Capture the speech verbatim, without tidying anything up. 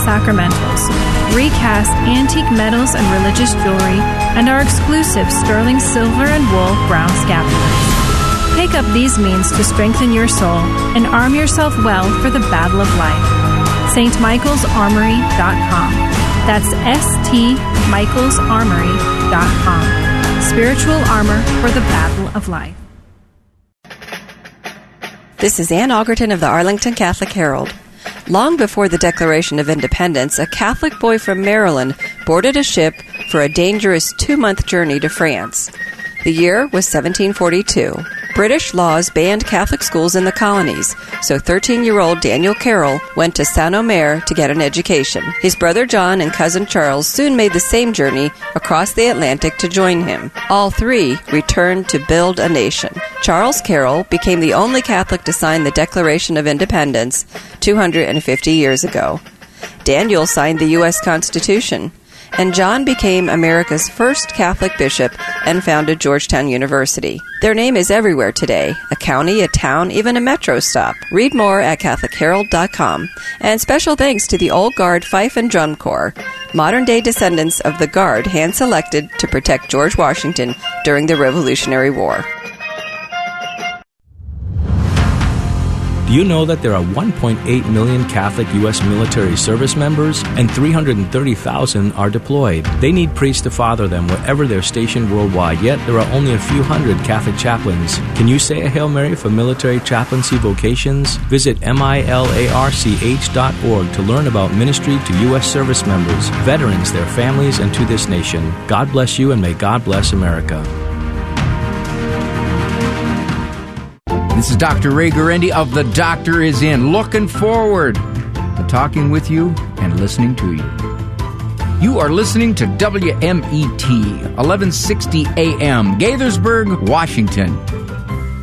sacramentals, recast antique metals and religious jewelry, and our exclusive sterling silver and wool brown scapulars. Take up these means to strengthen your soul and arm yourself well for the battle of life. St Michaels Armory dot com. That's S T Michaels Armory dot com. Spiritual armor for the battle of life. This is Ann Augerton of the Arlington Catholic Herald. Long before the Declaration of Independence, a Catholic boy from Maryland boarded a ship for a dangerous two-month journey to France. The year was seventeen forty-two. British laws banned Catholic schools in the colonies, so thirteen-year-old Daniel Carroll went to Saint-Omer to get an education. His brother John and cousin Charles soon made the same journey across the Atlantic to join him. All three returned to build a nation. Charles Carroll became the only Catholic to sign the Declaration of Independence two hundred fifty years ago. Daniel signed the U S Constitution, and John became America's first Catholic bishop and founded Georgetown University. Their name is everywhere today, a county, a town, even a metro stop. Read more at Catholic Herald dot com. And special thanks to the Old Guard Fife and Drum Corps, modern-day descendants of the Guard hand-selected to protect George Washington during the Revolutionary War. Do you know that there are one point eight million Catholic U S military service members and three hundred thirty thousand are deployed? They need priests to father them wherever they're stationed worldwide, yet there are only a few hundred Catholic chaplains. Can you say a Hail Mary for military chaplaincy vocations? Visit milarch dot org to learn about ministry to U S service members, veterans, their families, and to this nation. God bless you, and may God bless America. This is Doctor Ray Guarendi of The Doctor Is In, looking forward to talking with you and listening to you. You are listening to W M E T, eleven sixty A M, Gaithersburg, Washington.